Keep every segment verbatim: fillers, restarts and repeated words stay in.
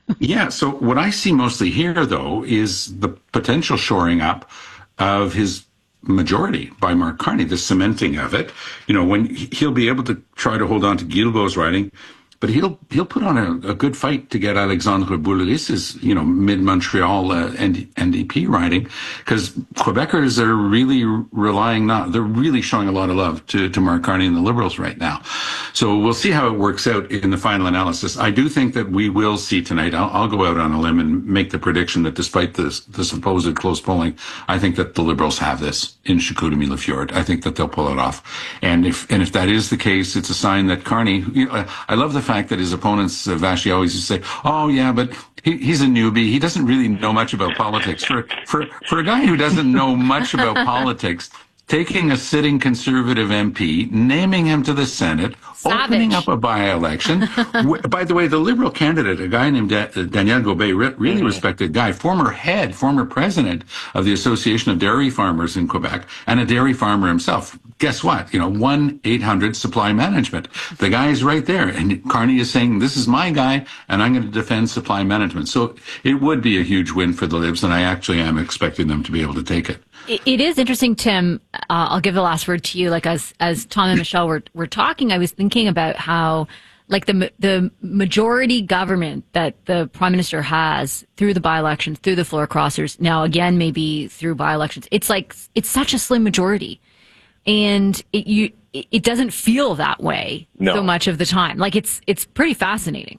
Yeah. So what I see mostly here, though, is the potential shoring up of his majority by Mark Carney, the cementing of it. You know, when he'll be able to try to hold on to Guilbeault's riding, but he'll he'll put on a, a good fight to get Alexandre Bouleris's, you know, mid-Montreal uh, N D P riding, because Quebecers are really relying not, they're really showing a lot of love to, to Mark Carney and the Liberals right now. So we'll see how it works out in the final analysis. I do think that we will see tonight, I'll, I'll go out on a limb and make the prediction that despite this, the supposed close polling, I think that the Liberals have this in Chicoutimi-Lafleur. I think that they'll pull it off. And if, and if that is the case, it's a sign that Carney, you know, I love the fact that his opponents, uh, Vashi, always used to say, oh, yeah, but he, he's a newbie. He doesn't really know much about politics. For, for, for a guy who doesn't know much about politics, taking a sitting Conservative M P, naming him to the Senate, Savage. Opening up a by-election. By the way, the Liberal candidate, a guy named Da- Daniel Gobet, re- really mm-hmm. respected guy, former head, former president of the Association of Dairy Farmers in Quebec, and a dairy farmer himself. Guess what? You know, one eight hundred Supply Management. The guy is right there. And Carney is saying, this is my guy, and I'm going to defend supply management. So it would be a huge win for the Libs, and I actually am expecting them to be able to take it. It is interesting, Tim. Uh, I'll give the last word to you. Like as as Tom and Michelle were were talking, I was thinking about how, like the the majority government that the Prime Minister has through the by-elections, through the floor crossers, now again maybe through by-elections. It's like it's such a slim majority, and it you it doesn't feel that way no. so much of the time. Like it's it's pretty fascinating.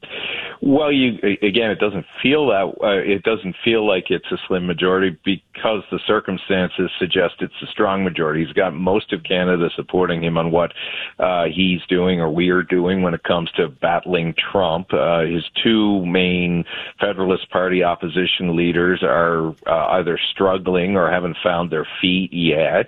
Well, you again, it doesn't feel that uh, it doesn't feel like it's a slim majority because the circumstances suggest it's a strong majority. He's got most of Canada supporting him on what uh, he's doing or we're doing when it comes to battling Trump. Uh, his two main Federalist Party opposition leaders are uh, either struggling or haven't found their feet yet,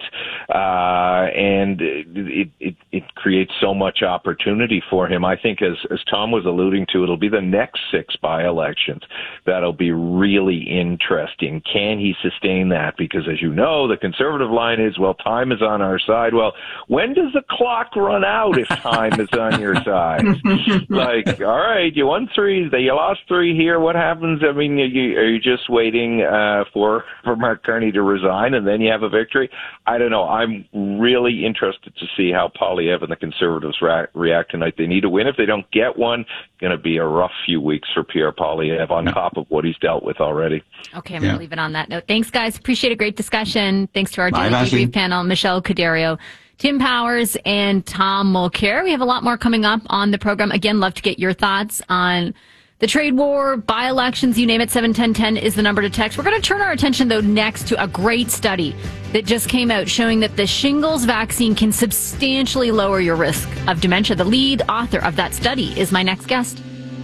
uh, and it, it it creates so much opportunity for him. I think, as as Tom was alluding to, it'll be the next Next six by-elections that'll be really interesting. Can he sustain that? Because, as you know, the Conservative line is, well, time is on our side. Well, when does the clock run out if time is on your side? Like, all right, you won three, you lost three here. What happens? I mean, you, are you just waiting uh, for for Mark Carney to resign and then you have a victory? I don't know. I'm really interested to see how Poilievre and the Conservatives ra- react tonight. They need a win. If they don't get one, it's going to be a rough few weeks for Pierre Poilievre on top of what he's dealt with already. Okay, I'm yeah. going to leave it on that note. Thanks, guys. Appreciate a great discussion. Thanks to our Bye, daily debrief panel, Michelle Caderio, Tim Powers, and Tom Mulcair. We have a lot more coming up on the program. Again, love to get your thoughts on the trade war, by-elections, you name it. seven ten ten is the number to text. We're going to turn our attention, though, next to a great study that just came out showing that the shingles vaccine can substantially lower your risk of dementia. The lead author of that study is my next guest.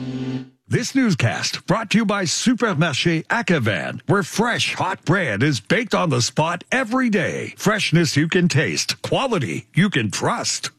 This newscast brought to you by Supermarché Acavan, where fresh, hot bread is baked on the spot every day. Freshness you can taste, quality you can trust.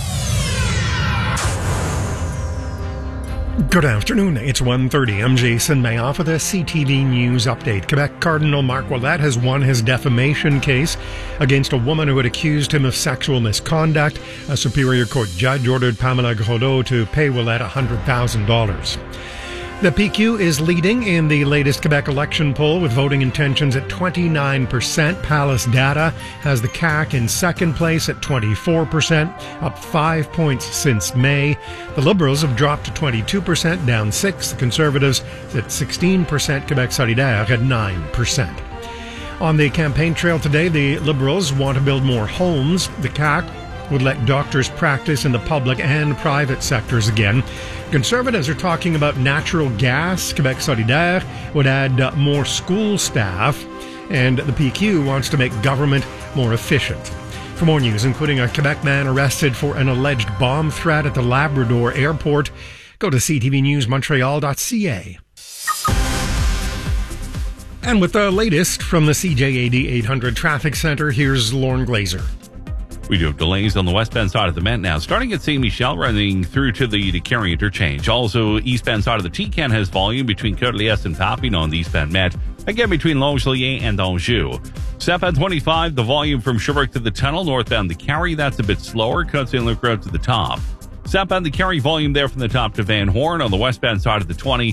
Good afternoon. It's one thirty. I'm Jason Mayoff with a C T V News update. Quebec Cardinal Marc Ouellette has won his defamation case against a woman who had accused him of sexual misconduct. A Superior Court judge ordered Pamela Grodot to pay Ouellette one hundred thousand dollars. The P Q is leading in the latest Quebec election poll with voting intentions at twenty-nine percent. Palace Data has the C A Q in second place at twenty-four percent, up five points since May. The Liberals have dropped to twenty-two percent, down six. The Conservatives at sixteen percent. Quebec Solidaire at nine percent. On the campaign trail today, the Liberals want to build more homes. The C A Q would let doctors practice in the public and private sectors again. Conservatives are talking about natural gas. Quebec Solidaire would add uh, more school staff. And the P Q wants to make government more efficient. For more news, including a Quebec man arrested for an alleged bomb threat at the Labrador airport, go to c t v news montreal dot c a. And with the latest from the C J A D eight hundred Traffic Center, here's Lauren Glazer. We do have delays on the westbound side of the Met now, starting at Saint Michel, running through to the Decarie interchange. Also, eastbound side of the T C A N has volume between Côte-Liesse and Papillon on the eastbound Met. Again, between Longueuil and Anjou. Southbound twenty-five, the volume from Sherbrooke to the tunnel. Northbound the Carrie, that's a bit slower. Cut Saint Luc Road to the top. Southbound the Carrie, volume there from the top to Van Horn. On the westbound side of the twenty.